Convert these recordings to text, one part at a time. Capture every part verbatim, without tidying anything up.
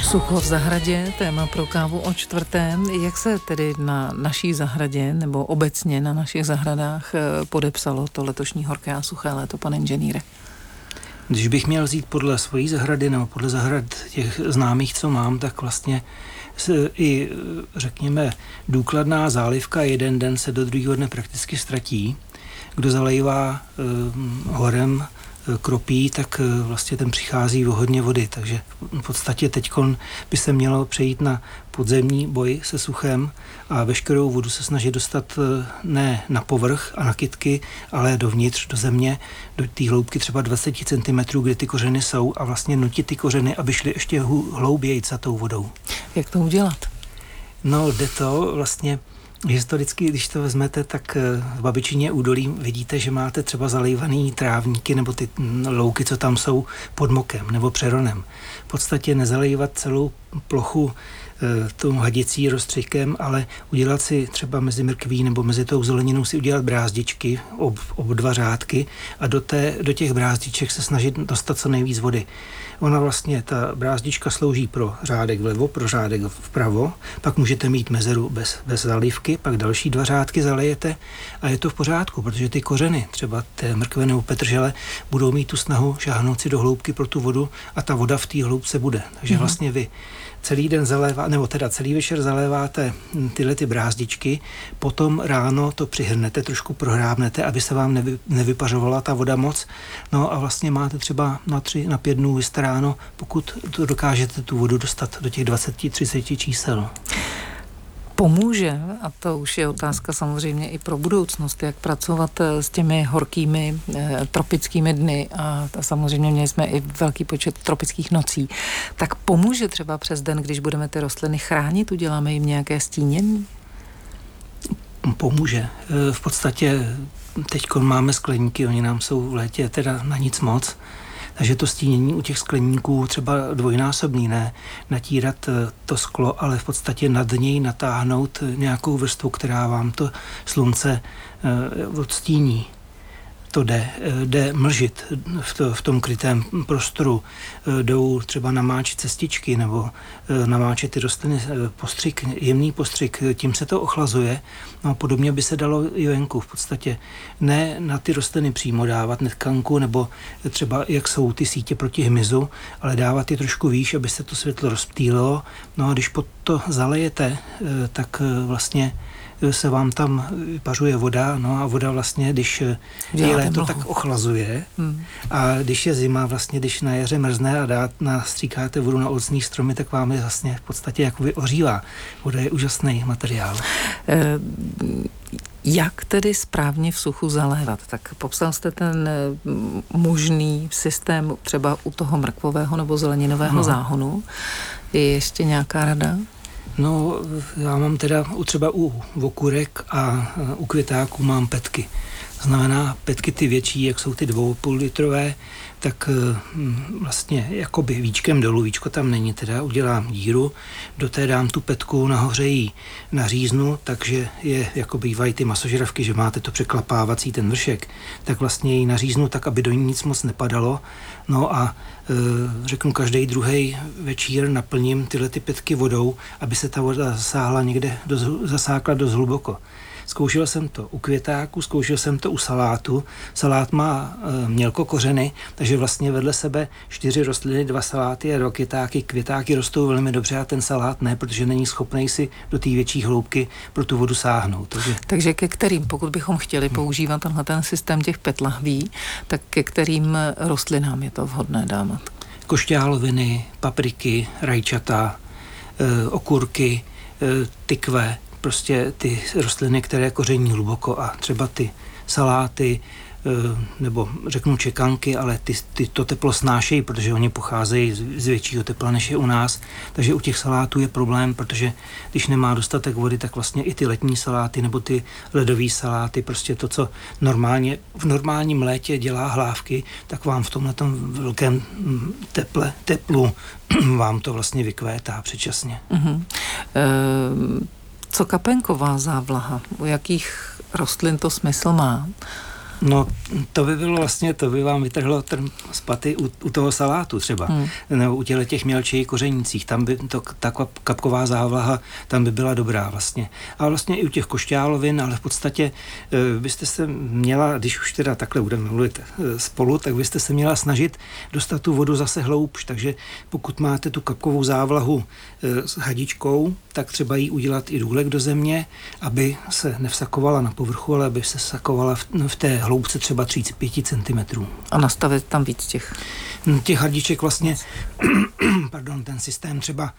Sucho v zahradě, téma pro kávu o čtvrté. Jak se tedy na naší zahradě nebo obecně na našich zahradách podepsalo to letošní horké a suché léto, pane inženýre? Když bych měl vzít podle svojí zahrady nebo podle zahrad těch známých, co mám, tak vlastně i, řekněme, důkladná zálivka jeden den se do druhého dne prakticky ztratí. Kdo zalejvá eh, horem kropí, tak vlastně ten přichází o hodně vody, takže v podstatě teďkon by se mělo přejít na podzemní boj se suchem a veškerou vodu se snažit dostat ne na povrch a na kytky, ale dovnitř, do země, do té hloubky třeba dvacet centimetrů, kde ty kořeny jsou a vlastně nutit ty kořeny, aby šly ještě hlouběji za tou vodou. Jak to udělat? No, jde to vlastně historicky, když to vezmete, tak v Babičině údolí vidíte, že máte třeba zalejvaný trávníky nebo ty louky, co tam jsou pod mokem nebo přeronem. V podstatě nezalejvat celou plochu tou hadicí rozstřikem, ale udělat si třeba mezi mrkví nebo mezi tou zeleninou si udělat brázdičky, ob, ob dva řádky a do, té, do těch brázdiček se snažit dostat co nejvíc vody. Ona vlastně, ta brázdička slouží pro řádek vlevo, pro řádek vpravo, pak můžete mít mezeru bez, bez zalivky, pak další dva řádky zalejete a je to v pořádku, protože ty kořeny, třeba té mrkve nebo petržele, budou mít tu snahu šáhnout si do hloubky pro tu vodu a ta voda v té hloubce bude. Takže mm-hmm. vlastně vy celý den zalévá, nebo teda celý večer zaléváte tyhle ty brázdičky, potom ráno to přihrnete, trošku prohrábnete, aby se vám nevy, nevypařovala ta voda moc. No a vlastně máte třeba na tři, na pět dnů vystaráno, pokud to dokážete tu vodu dostat do těch dvacet třicet čísel. Pomůže, a to už je otázka samozřejmě i pro budoucnost, jak pracovat s těmi horkými eh, tropickými dny a, a samozřejmě měli jsme i velký počet tropických nocí, tak pomůže třeba přes den, když budeme ty rostliny chránit, uděláme jim nějaké stínění? Pomůže. V podstatě teďko máme skleníky, oni nám jsou v létě teda na nic moc, takže to stínění u těch skleníků třeba dvojnásobný, ne natírat to sklo, ale v podstatě nad něj natáhnout nějakou vrstvu, která vám to slunce odstíní. To jde, jde mlžit v, to, v tom krytém prostoru. Jdou třeba namáčet cestičky nebo namáčet ty rostliny postřik, jemný postřik, tím se to ochlazuje. No a podobně by se dalo i venku v podstatě. Ne na ty rostliny přímo dávat netkanku nebo třeba jak jsou ty sítě proti hmyzu, ale dávat je trošku výš, aby se to světlo rozptýlilo. No a když pod to zalejete, tak vlastně se vám tam vypařuje voda, no a voda vlastně, když je léto, tak ochlazuje hmm. a když je zima, vlastně, když na jaře mrzne a dát, nastříkáte vodu na ovocní stromy, tak vám je vlastně v podstatě jakoby ohřívá. Voda je úžasný materiál. E, jak tedy správně v suchu zalévat? Tak popsal jste ten možný systém třeba u toho mrkvového nebo zeleninového no. záhonu. Je ještě nějaká rada? No, já mám teda třeba u okurek a u květáků mám petky. Znamená petky ty větší, jak jsou ty dvou a půl litrové, tak vlastně jakoby víčkem dolů, víčko tam není, teda udělám díru, do té dám tu petku, nahoře ji naříznu, takže je, jako bývají ty masožravky, že máte to překlapávací ten vršek, tak vlastně ji naříznu tak, aby do ní nic moc nepadalo. No a e, řeknu, každý druhý večír naplním tyhle ty petky vodou, aby se ta voda zasáhla někde, do, zasákla dost hluboko. Zkoušel jsem to u květáku, zkoušel jsem to u salátu. Salát má e, mělkokořeny, takže vlastně vedle sebe čtyři rostliny, dva saláty a dva květáky. Květáky rostou velmi dobře a ten salát ne, protože není schopný si do té větší hloubky pro tu vodu sáhnout. Takže, takže ke kterým, pokud bychom chtěli používat tenhle ten systém těch pet lahví, tak ke kterým rostlinám je to vhodné dávat? Košťáloviny, papriky, rajčata, e, okurky, e, tykve, prostě ty rostliny, které koření hluboko a třeba ty saláty, nebo řeknu čekanky, ale ty, ty to teplo snášejí, protože oni pocházejí z většího tepla, než je u nás. Takže u těch salátů je problém, protože když nemá dostatek vody, tak vlastně i ty letní saláty nebo ty ledové saláty, prostě to, co normálně v normálním létě dělá hlávky, tak vám v tomhletom velkém teple, teplu vám to vlastně vykvétá předčasně. Uh-huh. E- Co kapenková závlaha? U jakých rostlin to smysl má? No, to by bylo vlastně, to by vám vytrhlo ten z paty u, u toho salátu třeba, hmm. nebo u těle těch mělčích kořenících, tam by to, ta kapková závlaha, tam by byla dobrá vlastně. A vlastně i u těch košťálovin, ale v podstatě byste se měla, když už teda takhle budeme mluvit spolu, tak byste se měla snažit dostat tu vodu zase hloubš, takže pokud máte tu kapkovou závlahu s hadičkou, tak třeba jí udělat i důlek do země, aby se nevsakovala na povrchu, ale aby se sakovala v, v té hloubce třeba třicet pět centimetrů. A nastavit tam víc těch? Těch hadiček vlastně, pardon, ten systém třeba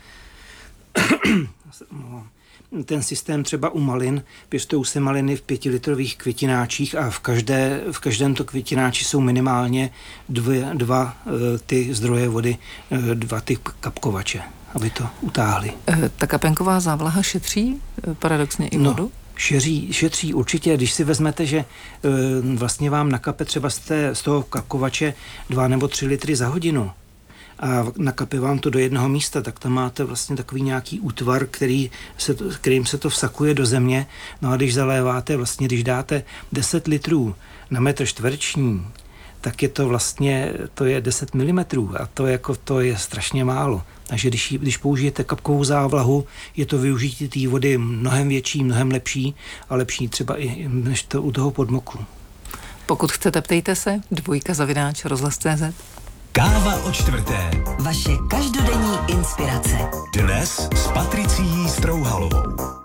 ten systém třeba u malin, pěstují se maliny v pětilitrových květináčích a v, každé, v každém to květináči jsou minimálně dvě, dva ty zdroje vody, dva ty kapkovače, aby to utáhli. Ta kapenková závlaha šetří paradoxně i vodu? No. Šeří, šetří určitě, když si vezmete, že e, vlastně vám nakape třeba z, té, z toho kapkovače dva nebo tři litry za hodinu a nakape vám to do jednoho místa, tak tam máte vlastně takový nějaký útvar, který se to, kterým se to vsakuje do země. No a když zaléváte, vlastně když dáte deset litrů na metr čtvereční, tak je to vlastně, to je deset milimetrů a to, jako, to je strašně málo. Takže když, když použijete kapkovou závlahu, je to využití té vody mnohem větší, mnohem lepší a lepší třeba i než to u toho podmoku. Pokud chcete, ptejte se, dvojka zavináč rozhlas tečka cé zet. Káva o čtvrté. Vaše každodenní inspirace. Dnes s Patricií Strouhalovou.